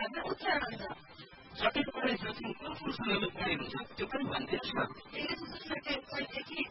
गर्न उच्चारण छ सबै पढाइ जति कस्तो सँगले पढेको छ त्यो पनि भनिदिनुहोस् न यसो